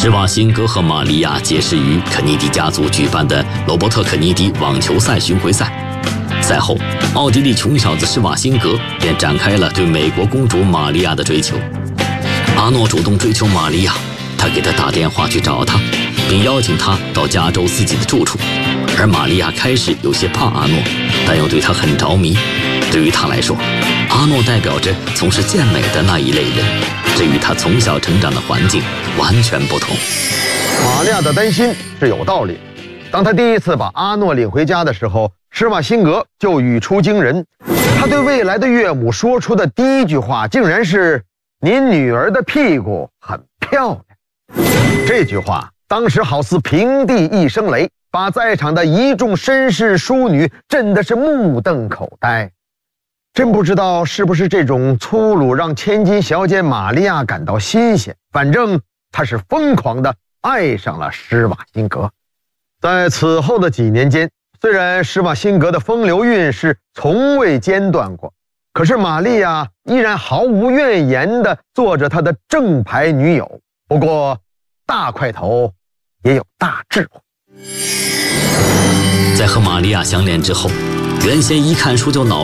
施瓦辛格和玛利亚结识于肯尼迪家族举办的罗伯特·肯尼迪网球赛巡回赛。赛后，奥地利穷小子施瓦辛格便展开了对美国公主玛利亚的追求。阿诺主动追求玛利亚，他给她打电话去找她，并邀请她到加州自己的住处。而玛利亚开始有些怕阿诺，但又对他很着迷。对于他来说，阿诺代表着从事健美的那一类人，这与他从小成长的环境完全不同。 玛利亚的担心是有道理。当他第一次把阿诺领回家的时候，施瓦辛格就语出惊人。他对未来的岳母说出的第一句话竟然是：“您女儿的屁股很漂亮。”这句话当时好似平地一声雷，把在场的一众绅士淑女震得是目瞪口呆。真不知道是不是这种粗鲁让千金小姐玛利亚感到新鲜，反正她是疯狂地爱上了施瓦辛格。在此后的几年间，虽然施瓦辛格的风流韵事从未间断过，可是玛利亚依然毫无怨言地做着他的正牌女友。不过大块头也有大智慧。 在和玛利亚相恋之后，原先一看书就脑